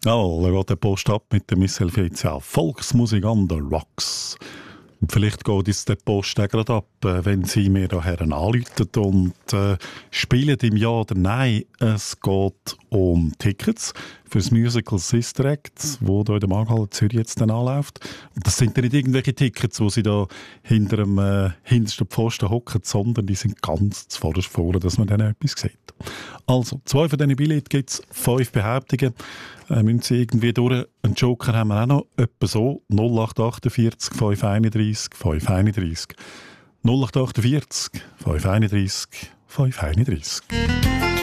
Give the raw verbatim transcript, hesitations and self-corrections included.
Oh, da geht der Post ab mit der Miss Helvetia. Volksmusik an the Rocks. Und vielleicht geht jetzt der Post auch gerade ab, äh, wenn Sie mir daher anrufen und äh, spielen im Ja oder Nein. Es geht um Tickets für das Musical Sister Act, wo da in der Markthalle Zürich jetzt dann anläuft. Und das sind ja nicht irgendwelche Tickets, wo Sie da hinter dem äh, hintersten Pfosten hocken, sondern die sind ganz zuvorderst vorne, dass man dann etwas sieht. Also, zwei von diesen Billets gibt es, fünf Behauptungen. Äh, müssen Sie irgendwie durch. Einen Joker haben wir auch noch, etwa so, null acht achtundvierzig fünf einunddreißig fünf einunddreißig. null acht achtundvierzig fünf einunddreißig fünf einunddreißig.